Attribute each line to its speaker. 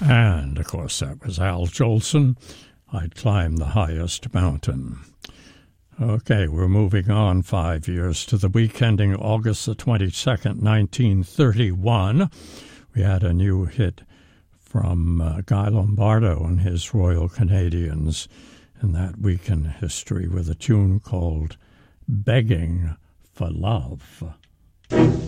Speaker 1: And, of course, that was Al Jolson. I'd climb the highest mountain. Okay, we're moving on 5 years to the week ending August the 22nd, 1931. We had a new hit from Guy Lombardo and his Royal Canadians in that week in history with a tune called Begging for Love.